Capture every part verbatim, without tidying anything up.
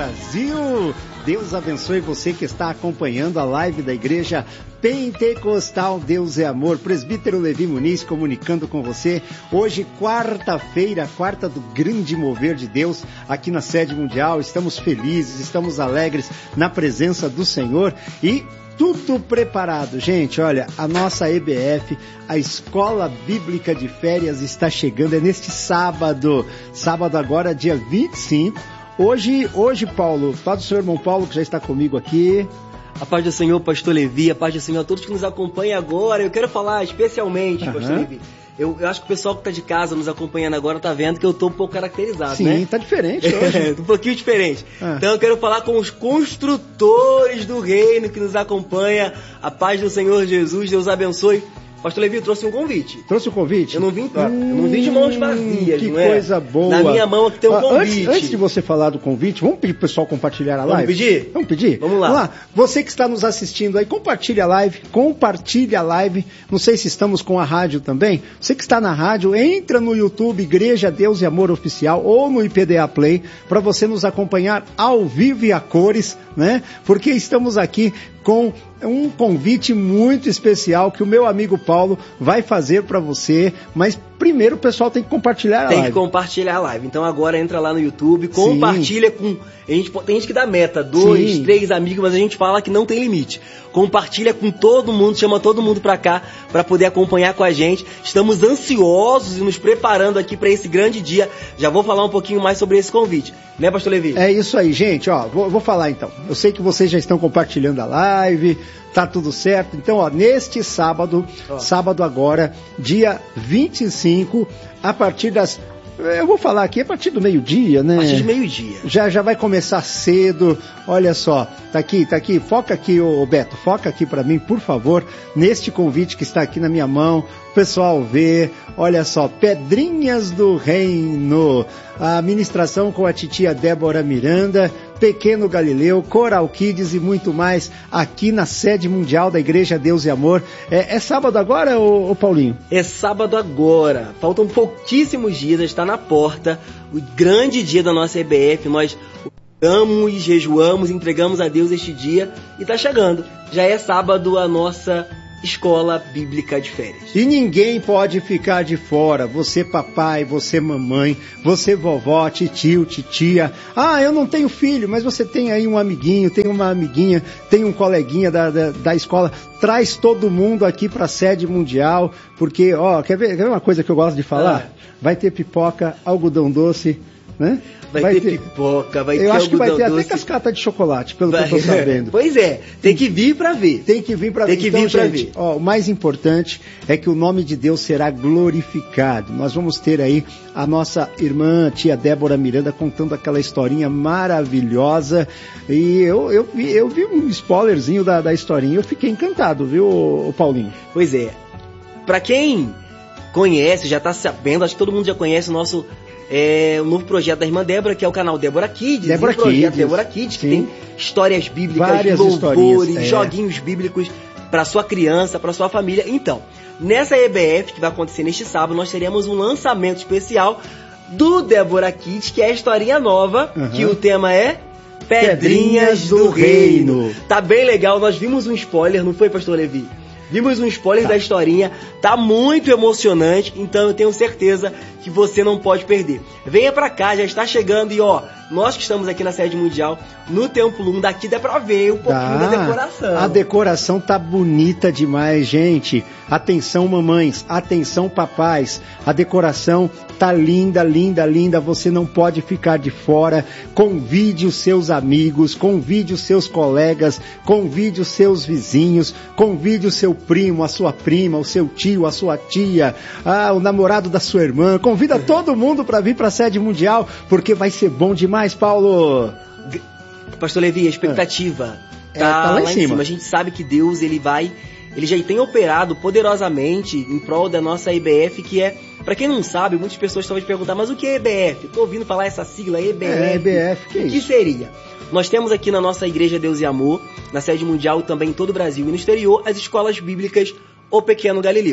Brasil! Deus abençoe você que está acompanhando a live da Igreja Pentecostal Deus é Amor. Presbítero Levi Muniz comunicando com você. Hoje, quarta-feira, quarta do grande mover de Deus aqui na sede mundial. Estamos felizes, estamos alegres na presença do Senhor e tudo preparado. Gente, olha, a nossa E B F, a Escola Bíblica de Férias, está chegando. É neste sábado, sábado agora, dia vinte e cinco. Hoje, hoje, Paulo, fala do seu irmão Paulo, que já está comigo aqui. A paz do Senhor, pastor Levi, a paz do Senhor a todos que nos acompanham agora. Eu quero falar especialmente, uhum. pastor Levi, eu, eu acho que o pessoal que está de casa nos acompanhando agora está vendo que eu estou um pouco caracterizado, Sim, né? Sim, está diferente hoje. um pouquinho diferente. Ah. Então eu quero falar com os construtores do reino que nos acompanham. A paz do Senhor Jesus, Deus abençoe. Pastor Levi, eu trouxe um convite. Trouxe um convite? Eu não vim, hum, eu não vim de mãos vazias, que não é? coisa boa. Na minha mão aqui tem um ah, convite. Antes, antes de você falar do convite, vamos pedir pro pessoal compartilhar a live? Vamos pedir? Vamos pedir? Vamos lá. Vamos lá. Você que está nos assistindo aí, compartilha a live, compartilha a live. Não sei se estamos com a rádio também. Você que está na rádio, entra no YouTube Igreja Deus e Amor Oficial ou no I P D A Play para você nos acompanhar ao vivo e a cores, né? Porque estamos aqui com um convite muito especial que o meu amigo Paulo vai fazer para você, mas primeiro o pessoal tem que compartilhar a tem live. Tem que compartilhar a live. Então agora entra lá no YouTube, compartilha. Sim. com... A gente, tem gente que dá meta, dois, Sim. três amigos, mas a gente fala que não tem limite. Compartilha com todo mundo, chama todo mundo para cá, para poder acompanhar com a gente. Estamos ansiosos e nos preparando aqui para esse grande dia. Já vou falar um pouquinho mais sobre esse convite. Né, pastor Levi? É isso aí, gente. Ó, vou, vou falar então. Eu sei que vocês já estão compartilhando a live, tá tudo certo. Então, ó, neste sábado, ó. sábado agora, dia vinte e cinco, a partir das... Eu vou falar aqui a partir do meio-dia, né? A partir do meio-dia. Já, já vai começar cedo. Olha só, tá aqui, tá aqui. Foca aqui, ô Beto, foca aqui para mim, por favor, neste convite que está aqui na minha mão. O pessoal vê, olha só, Pedrinhas do Reino. A ministração com a titia Débora Miranda, Pequeno Galileu, Coral Kids e muito mais aqui na sede mundial da Igreja Deus e Amor. É, é sábado agora, ô, ô Paulinho? É sábado agora. Faltam pouquíssimos dias, está na porta. O grande dia da nossa E B F. Nós oramos, jejuamos, entregamos a Deus este dia e está chegando. Já é sábado a nossa Escola Bíblica de Férias. E ninguém pode ficar de fora. Você papai, você mamãe, você vovó, titio, titia. Ah, eu não tenho filho, mas você tem aí um amiguinho, tem uma amiguinha, tem um coleguinha da, da, da escola. Traz todo mundo aqui para a sede mundial, porque, ó, quer ver, quer ver uma coisa que eu gosto de falar? Ah. Vai ter pipoca, algodão doce, né? Vai, vai ter, ter pipoca, vai eu ter Eu acho que vai ter doce. até cascata de chocolate, pelo vai, que eu tô sabendo. Pois é, tem que vir para ver. Tem que vir para ver. Tem que então, vir para ver. ver. Ó, o mais importante é que o nome de Deus será glorificado. Nós vamos ter aí a nossa irmã, tia Débora Miranda, contando aquela historinha maravilhosa. E eu, eu, vi, eu vi um spoilerzinho da, da historinha e eu fiquei encantado, viu, Paulinho? Pois é. Para quem conhece, já tá sabendo, acho que todo mundo já conhece o nosso... É o novo projeto da irmã Débora, que é o canal Débora Kids. Débora e o projeto Kids. Débora Kids, que Sim. tem histórias bíblicas, várias louvores, é. joguinhos bíblicos para sua criança, para sua família. Então, nessa E B F que vai acontecer neste sábado, nós teremos um lançamento especial do Débora Kids, que é a historinha nova, uhum. que o tema é Pedrinhas, Pedrinhas do, do Reino. Reino. Tá bem legal, nós vimos um spoiler, não foi, pastor Levi? Vimos um spoiler tá. da historinha, tá muito emocionante, então eu tenho certeza que você não pode perder. Venha pra cá, já está chegando e ó, nós que estamos aqui na sede mundial, no Templo um, daqui dá pra ver um pouquinho tá. da decoração. A decoração tá bonita demais, gente. Atenção mamães, atenção papais, a decoração tá linda, linda, linda, você não pode ficar de fora. Convide os seus amigos, convide os seus colegas, convide os seus vizinhos, convide o seu primo, a sua prima, o seu tio, a sua tia, ah, o namorado da sua irmã. Convida todo mundo para vir para a sede mundial, porque vai ser bom demais, Paulo. Pastor Levi, a expectativa é, tá, tá lá, lá em, em cima. cima. A gente sabe que Deus, ele vai, ele já tem operado poderosamente em prol da nossa E B F, que é, para quem não sabe, muitas pessoas estão a perguntar, mas o que é E B F? Estou ouvindo falar essa sigla E B F. É, E B F, que é isso? O que seria? Nós temos aqui na nossa Igreja Deus e Amor, na sede mundial, também em todo o Brasil e no exterior, as escolas bíblicas O Pequeno Galileu.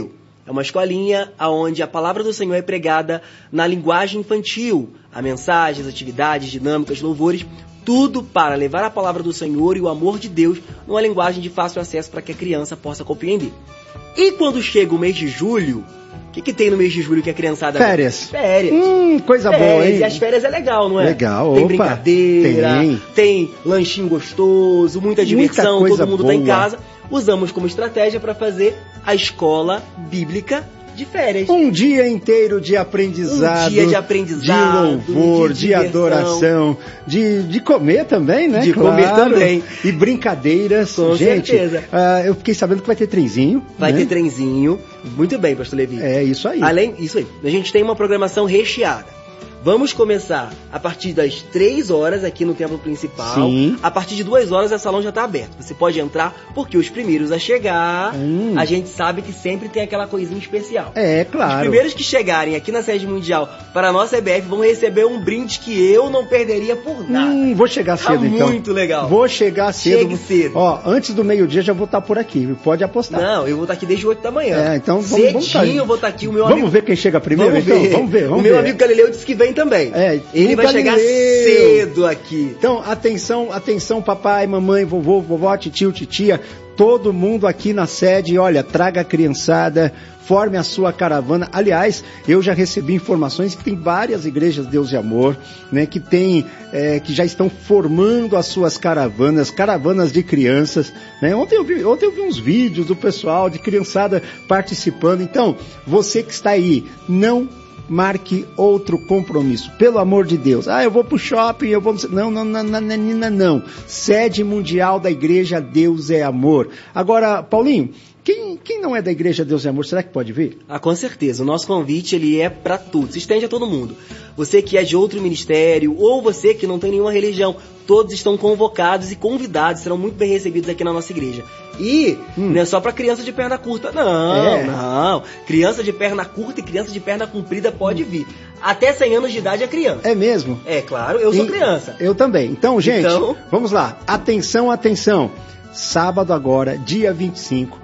É uma escolinha onde a palavra do Senhor é pregada na linguagem infantil. Há mensagens, atividades, dinâmicas, louvores, tudo para levar a palavra do Senhor e o amor de Deus numa linguagem de fácil acesso para que a criança possa compreender. E quando chega o mês de julho, o que, que tem no mês de julho que a criançada... Férias. Férias. Hum, coisa férias. boa, hein? E as férias é legal, não é? Legal, Tem opa, brincadeira, tem. tem lanchinho gostoso, muita diversão, muita todo mundo boa. tá em casa. Usamos como estratégia para fazer a escola bíblica de férias. Um dia inteiro de aprendizado. Um dia de aprendizado. De louvor, de, de adoração, de, de comer também, né? De claro. comer também. E brincadeiras. Com Gente, certeza. Uh, eu fiquei sabendo que vai ter trenzinho. Vai né? ter trenzinho. Muito bem, pastor Levi. É isso aí. Além isso aí, a gente tem uma programação recheada. Vamos começar a partir das três horas aqui no templo principal. Sim. A partir de duas horas o salão já está aberto. Você pode entrar, porque os primeiros a chegar, hum. a gente sabe que sempre tem aquela coisinha especial. É, claro. Os primeiros que chegarem aqui na sede mundial para a nossa E B F vão receber um brinde que eu não perderia por nada. Hum, vou chegar cedo, tá então. Muito legal. Vou chegar cedo. Chegue cedo. Ó, antes do meio-dia já vou estar por aqui, pode apostar. Não, eu vou estar aqui desde oito da manhã. É, então vamos, Cedinho vamos tá... eu vou estar aqui. O meu vamos amigo... ver quem chega primeiro, vamos então? Ver. Vamos ver, vamos o ver. meu amigo Galileu disse que vem também. É, ele vai Galileu. chegar cedo aqui. Então, atenção, atenção, papai, mamãe, vovô, vovó, titio, titia, todo mundo aqui na sede, olha, traga a criançada, forme a sua caravana. Aliás, eu já recebi informações que tem várias igrejas Deus e Amor, né, que tem, é, que já estão formando as suas caravanas, caravanas de crianças, né? Ontem eu vi, ontem eu vi uns vídeos do pessoal, de criançada participando. Então, você que está aí, não marque outro compromisso, pelo amor de Deus. Ah, eu vou pro shopping, eu vou... Não, não, não, não, não, não. Sede mundial da igreja Deus é Amor. Agora, Paulinho, quem, quem não é da igreja Deus é Amor, será que pode vir? Ah, com certeza. O nosso convite, ele é para tudo, se estende a todo mundo. Você que é de outro ministério, ou você que não tem nenhuma religião, todos estão convocados e convidados, serão muito bem recebidos aqui na nossa igreja. E hum. não é só para criança de perna curta, não, é. não. Criança de perna curta e criança de perna comprida pode hum. vir. Até cem anos de idade é criança. É mesmo? É, claro, eu sou e, criança. Eu também. Então, gente, então... vamos lá. Atenção, atenção. Sábado agora, dia vinte e cinco,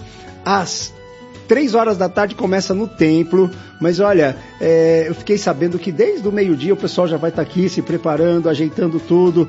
às três horas da tarde começa no templo, mas olha, é, eu fiquei sabendo que desde o meio-dia o pessoal já vai estar aqui se preparando, ajeitando tudo.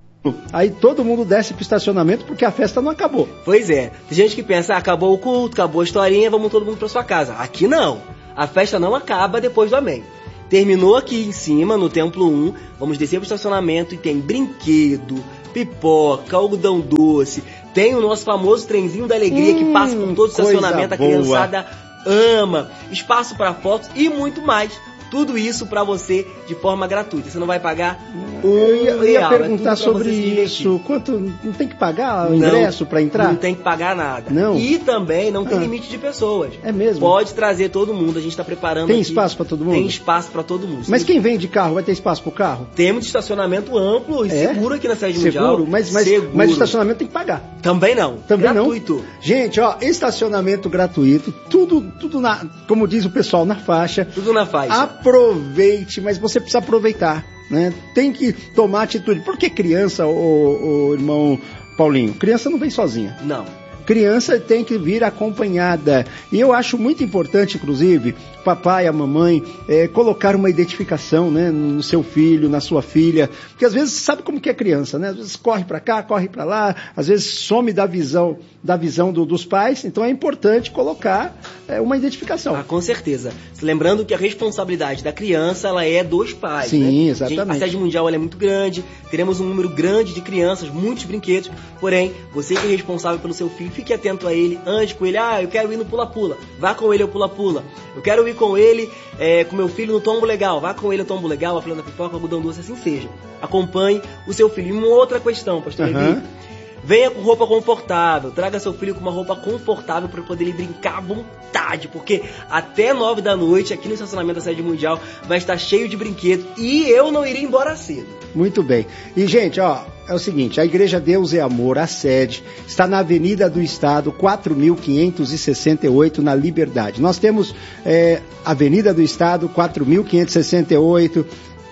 Aí todo mundo desce pro estacionamento porque a festa não acabou. Pois é, tem gente que pensa, ah, acabou o culto, acabou a historinha, vamos todo mundo pra sua casa. Aqui não, a festa não acaba depois do amém. Terminou aqui em cima, no Templo um, vamos descer pro estacionamento e tem brinquedo, pipoca, algodão doce, tem o nosso famoso trenzinho da alegria hum, que passa por todo o estacionamento, a criançada ama, espaço para fotos e muito mais. Tudo isso para você de forma gratuita. Você não vai pagar um Eu ia, eu ia real. perguntar é sobre isso. Quanto, não tem que pagar o ingresso para entrar? Não tem que pagar nada. Não. E também não tem ah. limite de pessoas. É mesmo? Pode trazer todo mundo. A gente está preparando Tem aqui. espaço para todo mundo? Tem espaço para todo mundo. Mas quem vem de carro, vai ter espaço para o carro? Temos estacionamento amplo e é? seguro aqui na sede mundial. Seguro? Mas, mas, seguro. mas o estacionamento tem que pagar. Também não. Também gratuito. Não? Gente, ó, estacionamento gratuito, tudo, tudo na, como diz o pessoal, na faixa. Tudo na faixa. Aproveite. Mas você precisa aproveitar, né? Tem que tomar atitude. Por que criança, o, o irmão Paulinho? Criança não vem sozinha. Não. Criança tem que vir acompanhada. E eu acho muito importante, inclusive, papai, a mamãe, é, colocar uma identificação, né, no seu filho, na sua filha. Porque às vezes sabe como que é criança, né? Às vezes corre para cá, corre para lá, às vezes some da visão, da visão do, dos pais. Então é importante colocar é, uma identificação. Ah, com certeza. Lembrando que a responsabilidade da criança, ela é dos pais. Sim, né? exatamente. A sede mundial ela é muito grande, teremos um número grande de crianças, muitos brinquedos. Porém, você que é responsável pelo seu filho, fique atento a ele, ande com ele. Ah, eu quero ir no pula-pula, vá com ele ao pula-pula. Eu quero ir com ele, é, com meu filho no tombo legal, vá com ele no tombo legal, a planta pipoca, algodão doce, assim seja. Acompanhe o seu filho. E uma outra questão, pastor Levi. Uhum. Venha com roupa confortável, traga seu filho com uma roupa confortável para poder ele brincar à vontade, porque até nove da noite, aqui no estacionamento da sede mundial, vai estar cheio de brinquedos e eu não irei embora cedo. Muito bem. E, gente, ó, é o seguinte, a Igreja Deus é Amor, a sede, está na Avenida do Estado, quatro mil quinhentos e sessenta e oito, na Liberdade. Nós temos é, Avenida do Estado, quatro mil quinhentos e sessenta e oito,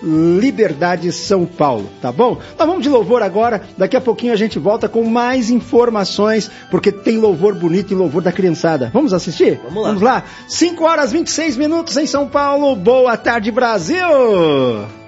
Liberdade São Paulo, tá bom? Nós vamos de louvor agora, daqui a pouquinho a gente volta com mais informações, porque tem louvor bonito e louvor da criançada. Vamos assistir? Vamos lá. Vamos lá. cinco horas e vinte e seis minutos em São Paulo. Boa tarde, Brasil!